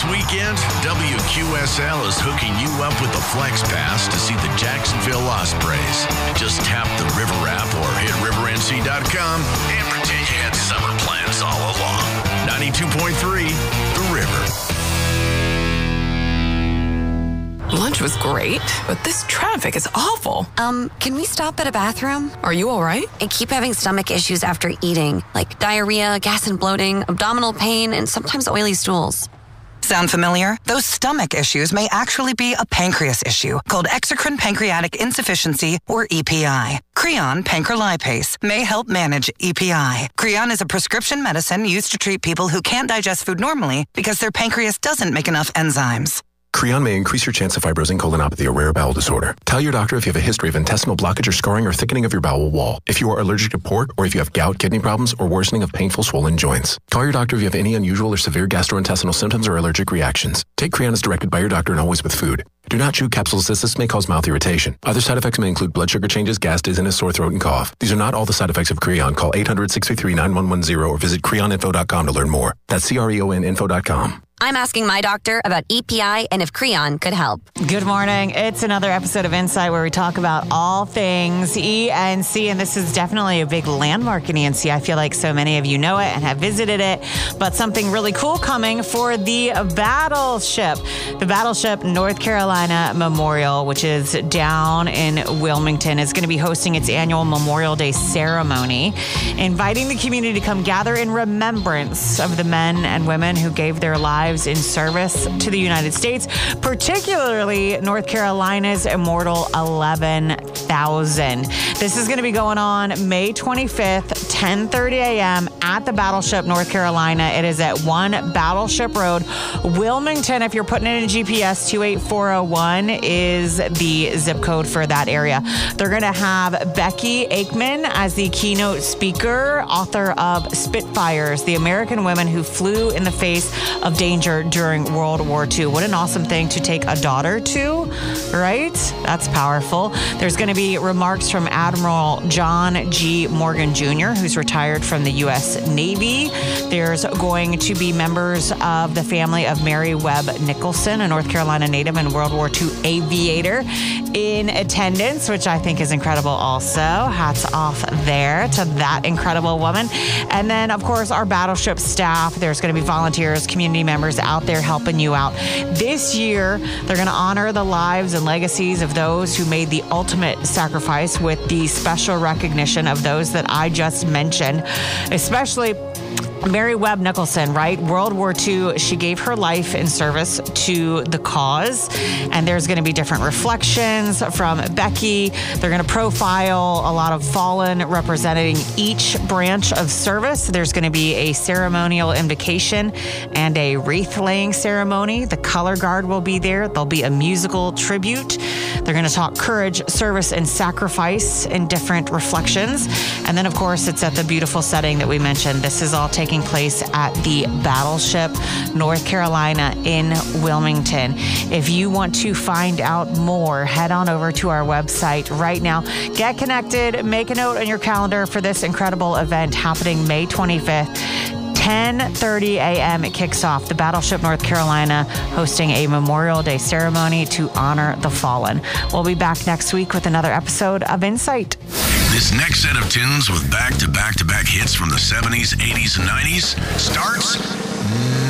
weekend, WQSL is hooking you up with the Flex Pass to see the Jacksonville Ospreys. Just tap the River app or hit rivernc.com and pretend you had summer plans all along. 92.3, The River. Lunch was great, but this traffic is awful. Can we stop at a bathroom? Are you all right? I keep having stomach issues after eating, like diarrhea, gas and bloating, abdominal pain, and sometimes oily stools. Sound familiar? Those stomach issues may actually be a pancreas issue called exocrine pancreatic insufficiency, or EPI. Creon pancrelipase may help manage EPI. Creon is a prescription medicine used to treat people who can't digest food normally because their pancreas doesn't make enough enzymes. Creon may increase your chance of fibrosing colonopathy, a rare bowel disorder. Tell your doctor if you have a history of intestinal blockage or scarring or thickening of your bowel wall, if you are allergic to pork, or if you have gout, kidney problems, or worsening of painful swollen joints. Call your doctor if you have any unusual or severe gastrointestinal symptoms or allergic reactions. Take Creon as directed by your doctor and always with food. Do not chew capsules as this may cause mouth irritation. Other side effects may include blood sugar changes, gas, dizziness, sore throat, and cough. These are not all the side effects of Creon. Call 800-633-9110 or visit creoninfo.com to learn more. That's CREONinfo.com. I'm asking my doctor about EPI and if Creon could help. Good morning. It's another episode of Insight where we talk about all things ENC, and this is definitely a big landmark in ENC. I feel like so many of you know it and have visited it, but something really cool coming for the Battleship. The Battleship North Carolina Memorial, which is down in Wilmington, is going to be hosting its annual Memorial Day ceremony, inviting the community to come gather in remembrance of the men and women who gave their lives in service to the United States, particularly North Carolina's immortal 11,000. This is going to be going on May 25th, 10:30 a.m. at the Battleship, North Carolina. It is at 1 Battleship Road, Wilmington. If you're putting it in GPS, 28401 is the zip code for that area. They're going to have Becky Aikman as the keynote speaker, author of Spitfires, the American women who flew in the face of danger during World War II. What an awesome thing to take a daughter to, right? That's powerful. There's going to be remarks from Admiral John G. Morgan Jr., who's retired from the U.S. Navy. There's going to be members of the family of Mary Webb Nicholson, a North Carolina native and World War II aviator, in attendance, which I think is incredible also. Hats off there to that incredible woman. And then, of course, our Battleship staff. There's going to be volunteers, community members out there helping you out. This year, they're going to honor the lives and legacies of those who made the ultimate sacrifice with the special recognition of those that I just mentioned, especially Mary Webb Nicholson, right? World War II, she gave her life in service to the cause. And there's going to be different reflections from Becky. They're going to profile a lot of fallen representing each branch of service. There's going to be a ceremonial invocation and a wreath-laying ceremony. The color guard will be there. There'll be a musical tribute. They're going to talk courage, service, and sacrifice in different reflections. And then, of course, it's at the beautiful setting that we mentioned. This is all taking place at the Battleship, North Carolina in Wilmington. If you want to find out more, head on over to our website right now. Get connected. Make a note on your calendar for this incredible event happening May 25th. 10:30 a.m. it kicks off. The Battleship North Carolina hosting a Memorial Day ceremony to honor the fallen. We'll be back next week with another episode of Insight. This next set of tunes with back-to-back-to-back hits from the 70s, 80s, and 90s starts